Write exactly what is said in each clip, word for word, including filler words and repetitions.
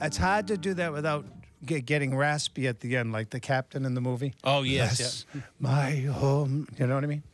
It's hard to do that without get, getting raspy at the end, like the captain in the movie. Oh, yes, Yes, yeah. my home. You know what I mean?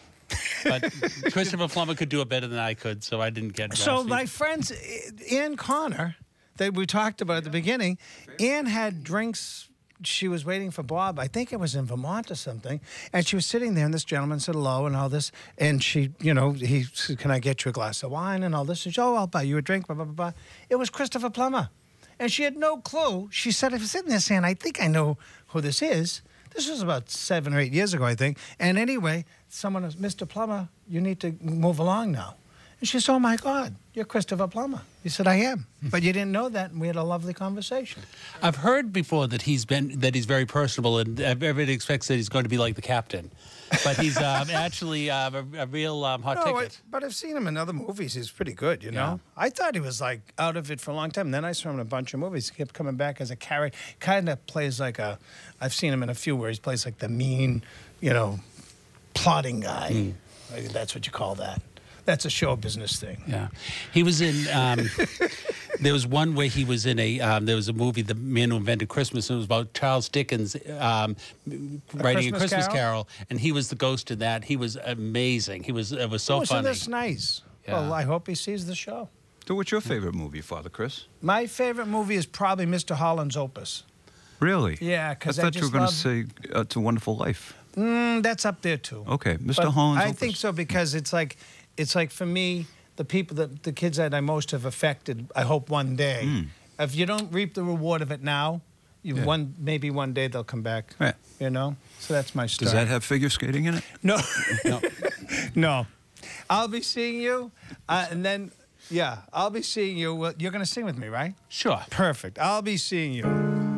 But Christopher Plummer could do it better than I could, so I didn't get So raspy. my friends, Ann Connor, that we talked about at the beginning, Ann had drinks. She was waiting for Bob. I think it was in Vermont or something. And she was sitting there, and this gentleman said hello and all this. And she, you know, he said, can I get you a glass of wine and all this? And she said, oh, I'll buy you a drink, blah, blah, blah, blah. It was Christopher Plummer. And she had no clue. She said, I was sitting there saying, I think I know who this is. This was about seven or eight years ago, I think. And anyway, someone was, Mister Plummer, you need to move along now. And she said, oh, my God, you're Christopher Plummer. He said, I am. But you didn't know that, and we had a lovely conversation. I've heard before that he's been that he's very personable, and everybody expects that he's going to be like the captain. But he's um, actually um, a, a real um, hot No, ticket. I, but I've seen him in other movies. He's pretty good, you know? Yeah. I thought he was, like, out of it for a long time. Then I saw him in a bunch of movies. He kept coming back as a character. Kind of plays like a... I've seen him in a few where he plays like the mean, you know, plotting guy. Mm. Maybe that's what you call that. That's a show business thing. Yeah, he was in. Um, there was one where he was in a. Um, there was a movie, The Man Who Invented Christmas, and it was about Charles Dickens um, writing Christmas a Christmas Carol? Carol, and he was the ghost in that. He was amazing. He was. It was so oh, so funny. that's nice. Yeah. Well, I hope he sees the show. So what's your favorite movie, Father Chris? My favorite movie is probably Mister Holland's Opus. Really? Yeah, I because I, thought you were just going love... to say uh, It's a Wonderful Life. Mm, that's up there, too. Okay, Mister But Holland's I Opus. think so because it's like, it's like for me, the people that the kids that I most have affected. I hope one day, Mm. if you don't reap the reward of it now, you Yeah. one maybe one day they'll come back. Yeah. You know. So that's my story. Does that have figure skating in it? No, No. no. I'll be seeing you, uh, and then yeah, I'll be seeing you. Well, you're gonna sing with me, right? Sure. Perfect. I'll be seeing you.